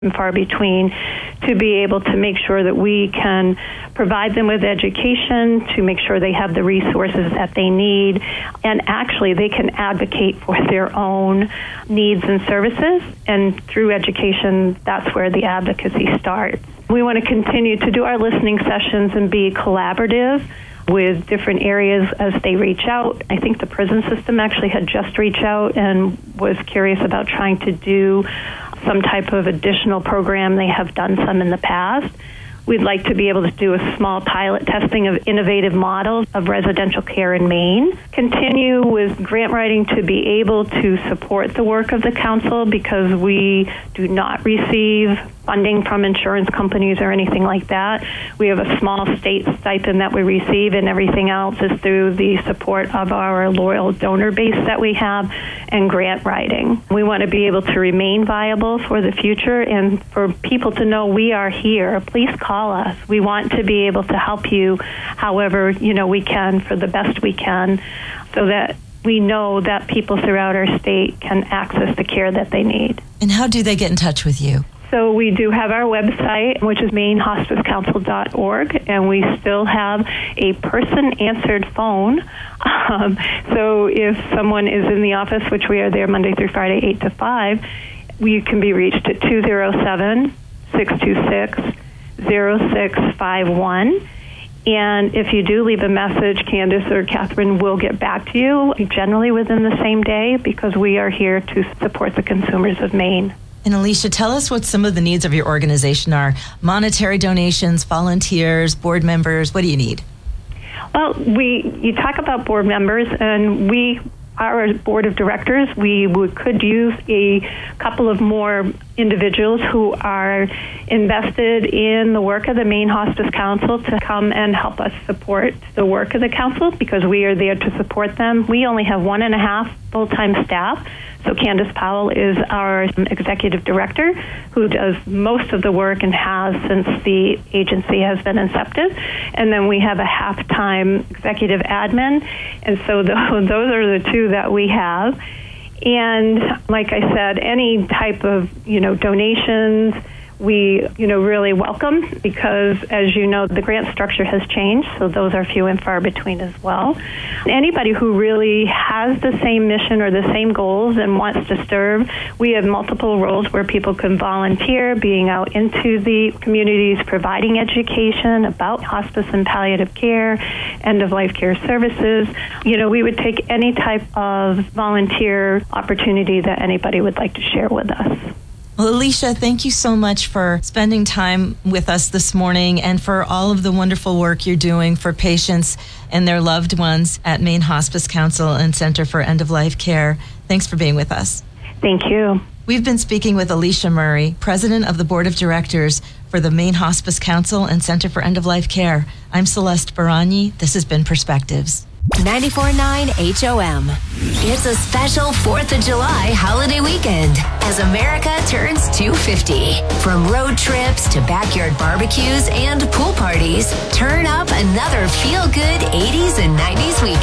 and far between, to be able to make sure that we can provide them with education, to make sure they have the resources that they need, and actually they can advocate for their own needs and services. And through education, that's where the advocacy starts. We want to continue to do our listening sessions and be collaborative with different areas as they reach out. I think the prison system actually had just reached out and was curious about trying to do some type of additional program. They have done some in the past. We'd like to be able to do a small pilot testing of innovative models of residential care in Maine. Continue with grant writing to be able to support the work of the council, because we do not receive funding from insurance companies or anything like that. We have a small state stipend that we receive, and everything else is through the support of our loyal donor base that we have and grant writing. We want to be able to remain viable for the future, and for people to know we are here. Please call us. We want to be able to help you however we can, for the best we can, so that we know that people throughout our state can access the care that they need. And how do they get in touch with you? So we do have our website, which is mainehospicecouncil.org, and we still have a person-answered phone. So if someone is in the office, which we are there Monday through Friday, 8 to 5, we can be reached at 207-626-0651. And if you do leave a message, Candace or Catherine will get back to you, generally within the same day, because we are here to support the consumers of Maine. And Alicia, tell us what some of the needs of your organization are. Monetary donations, volunteers, board members, what do you need? Well, you talk about board members, and our board of directors, could use a couple of more individuals who are invested in the work of the Maine Hospice Council to come and help us support the work of the council, because we are there to support them. We only have 1.5 full-time staff. So Candace Powell is our executive director, who does most of the work and has since the agency has been incepted. And then we have a half-time executive admin. And so those are the two that we have. And like I said, any type of, donations, we, really welcome, because as you know, the grant structure has changed, so those are few and far between as well. Anybody who really has the same mission or the same goals and wants to serve, we have multiple roles where people can volunteer, being out into the communities, providing education about hospice and palliative care, end-of-life care services. We would take any type of volunteer opportunity that anybody would like to share with us. Well, Alicia, thank you so much for spending time with us this morning and for all of the wonderful work you're doing for patients and their loved ones at Maine Hospice Council and Center for End-of-Life Care. Thanks for being with us. Thank you. We've been speaking with Alicia Murray, President of the Board of Directors for the Maine Hospice Council and Center for End-of-Life Care. I'm Celeste Baragni. This has been Perspectives. 94.9 HOM. It's a special 4th of July holiday weekend as America turns 250. From road trips to backyard barbecues and pool parties, turn up another feel-good 80s and 90s weekend.